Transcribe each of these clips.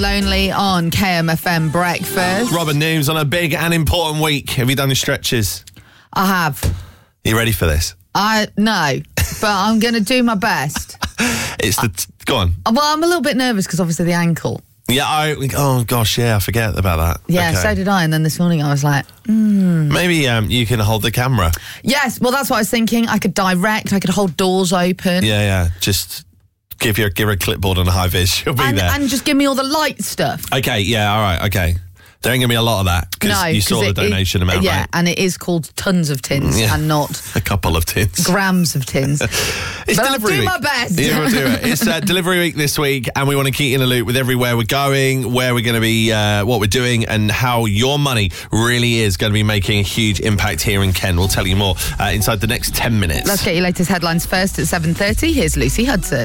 Lonely on KMFM Breakfast. Robin Nooms on a big and important week. Have you done your stretches? I have. Are you ready for this? No, but I'm going to do my best. Go on. Well, I'm a little bit nervous because obviously the ankle. Yeah, oh gosh, yeah, I forget about that. Yeah, okay. So did I. And then this morning I was like, Maybe you can hold the camera. Yes, well, that's what I was thinking. I could direct, I could hold doors open. Yeah, just give her a clipboard and a high vis. She'll be there. And just give me all the light stuff. Okay, yeah, all right, okay. There ain't going to be a lot of that because you saw the donation amount, yeah, right? and it is called tons of tins and not a couple of tins. Grams of tins. It's but delivery I'll do week. my best. Yeah, we'll do it. It's delivery week this week, and we want to keep you in the loop with everywhere we're going, where we're going to be, what we're doing, and how your money really is going to be making a huge impact here in Kent. We'll tell you more inside the next 10 minutes. Let's get your latest headlines first at 7:30. Here's Lucy Hudson.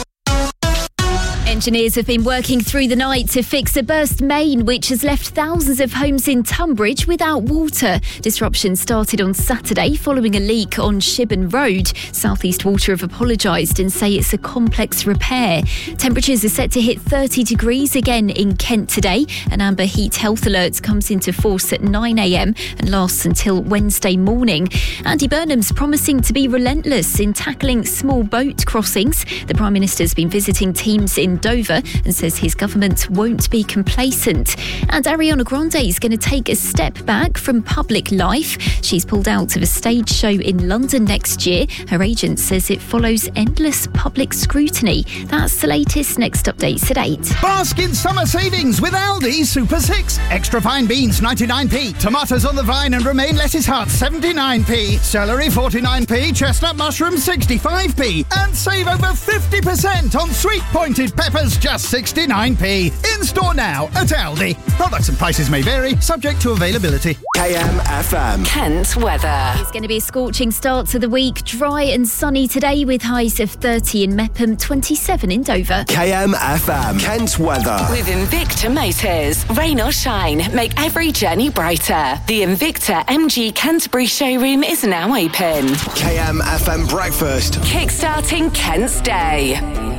Engineers have been working through the night to fix a burst main which has left thousands of homes in Tunbridge without water. Disruption started on Saturday following a leak on Shibburn Road. South East Water have apologised and say it's a complex repair. Temperatures are set to hit 30 degrees again in Kent today. An amber heat health alert comes into force at 9 a.m. and lasts until Wednesday morning. Andy Burnham's promising to be relentless in tackling small boat crossings. The Prime Minister's been visiting teams in Dover and says his government won't be complacent. And Ariana Grande is going to take a step back from public life. She's pulled out of a stage show in London next year. Her agent says it follows endless public scrutiny. That's the latest. Next updates at 8. Bask in summer savings with Aldi Super 6. Extra fine beans 99p. Tomatoes on the vine and romaine lettuce hearts 79p. Celery 49p. Chestnut mushrooms 65p. And save over 50% on sweet pointed peppers just 69p. In store now at Aldi. Products and prices may vary, subject to availability. KMFM. Kent weather. It's going to be a scorching start to the week. Dry and sunny today with highs of 30 in Mepham, 27 in Dover. KMFM. Kent weather. With Invicta Motors. Rain or shine, make every journey brighter. The Invicta MG Canterbury showroom is now open. KMFM breakfast. Kickstarting Kent's day.